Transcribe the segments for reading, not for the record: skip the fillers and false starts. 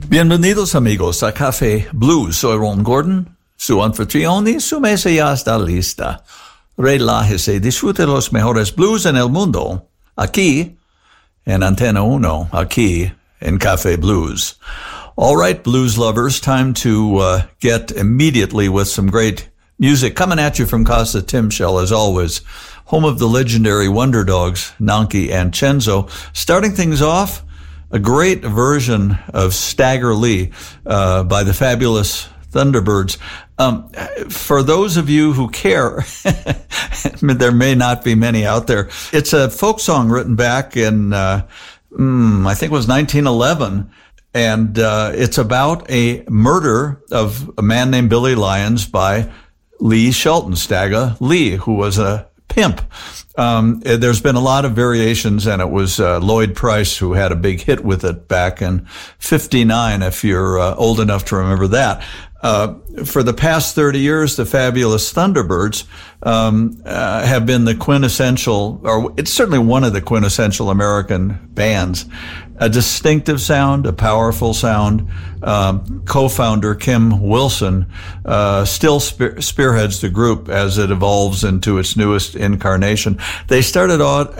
Bienvenidos amigos a Café Blues. Soy Ron Gordon, su anfitrión y su mesa ya está lista. Relájese, disfrute los mejores blues en el mundo. Aquí, en Antena 1, aquí en Café Blues. All right, blues lovers, time to get immediately with some great music coming at you from Casa Timshel, as always, home of the legendary Wonder Dogs, Nanki and Chenzo. Starting things off, a great version of Stagger Lee by the fabulous Thunderbirds. For those of you who care, there may not be many out there. It's a folk song written back in, I think it was 1911. And it's about a murder of a man named Billy Lyons by Lee Shelton, Stagger Lee, who was a pimp. There's been a lot of variations, and it was Lloyd Price who had a big hit with it back in '59, if you're old enough to remember that. For the past 30 years, the fabulous Thunderbirds have been the quintessential, or it's certainly one of the quintessential American bands. A distinctive sound, a powerful sound. Co-founder Kim Wilson still spearheads the group as it evolves into its newest incarnation. They started out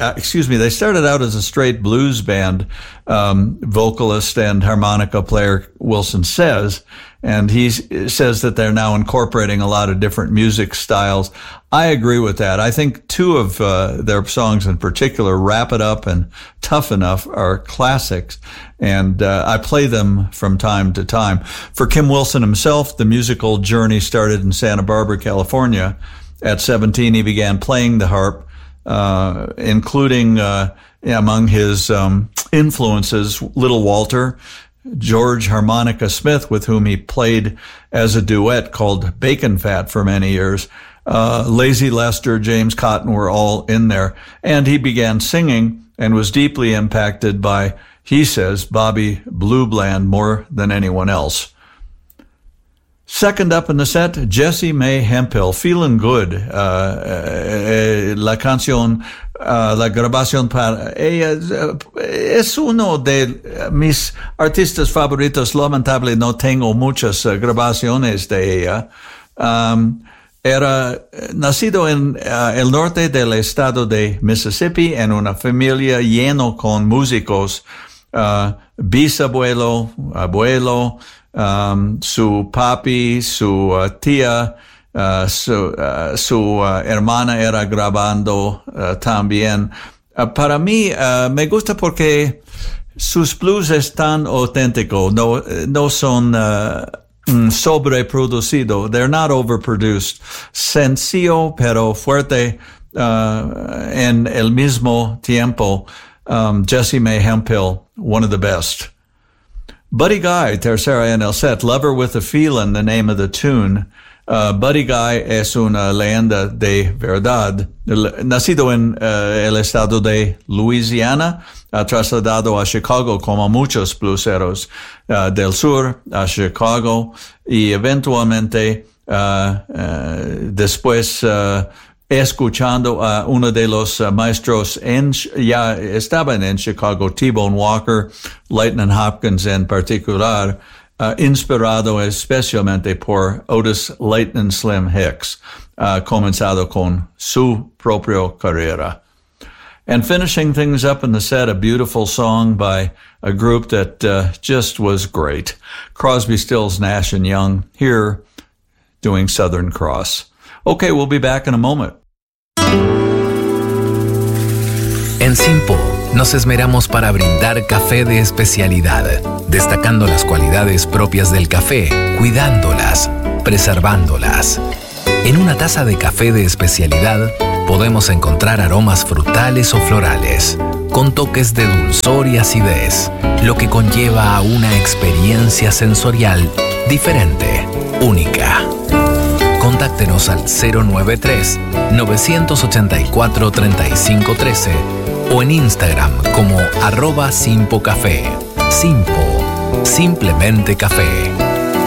as a straight blues band, vocalist and harmonica player Wilson says, and he says that they're now incorporating a lot of different music styles. I agree with that. I think two of their songs in particular, Wrap It Up and Tough Enough, are classics, and I play them from time to time. For Kim Wilson himself, the musical journey started in Santa Barbara, California. At 17, he began playing the harp, including among his influences, Little Walter, George Harmonica Smith, with whom he played as a duet called Bacon Fat for many years. Lazy Lester, James Cotton were all in there. And he began singing and was deeply impacted by, he says, Bobby Blue Bland more than anyone else. Second up in the set, Jessie Mae Hemphill, Feeling Good. La canción, la grabación para ella es uno de mis artistas favoritos. Lamentable no tengo muchas grabaciones de ella. Era nacido en el norte del estado de Mississippi en una familia lleno con músicos, bisabuelo, abuelo, su papi, su tía, su hermana era grabando también. Para mí me gusta porque sus blues están auténticos, no son sobreproducido. They're not overproduced. Sencillo pero fuerte en el mismo tiempo. Jessie Mae Hemphill, one of the best. Buddy Guy, tercera en el set, Lover with a Feeling, the name of the tune. Buddy Guy es una leyenda de verdad. Nacido en el estado de Louisiana, ha trasladado a Chicago como muchos blueseros del sur a Chicago y eventualmente después escuchando a uno de los maestros ya estaban en Chicago, T-Bone Walker, Lightning Hopkins en particular, inspirado especialmente por Otis Lightning Slim Hicks, comenzado con su propia carrera. And finishing things up in the set, a beautiful song by a group that just was great. Crosby, Stills, Nash & Young, here doing Southern Cross. Okay, we'll be back in a moment. En Simpo nos esmeramos para brindar café de especialidad, destacando las cualidades propias del café, cuidándolas, preservándolas. En una taza de café de especialidad podemos encontrar aromas frutales o florales, con toques de dulzor y acidez, lo que conlleva a una experiencia sensorial diferente, única. Contáctenos al 093-984-3513 o en Instagram como @simpocafé. Simpo, simplemente café.